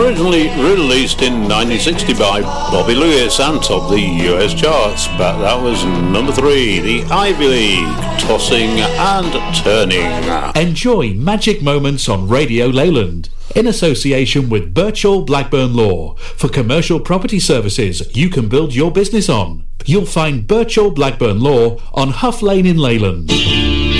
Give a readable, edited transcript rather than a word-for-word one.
Originally released in 1960 by Bobby Lewis and topped the US charts, but that was number 3, the Ivy League, Tossing and Turning. Enjoy Magic Moments on Radio Leyland, in association with Birchall Blackburn Law, for commercial property services you can build your business on. You'll find Birchall Blackburn Law on Huff Lane in Leyland.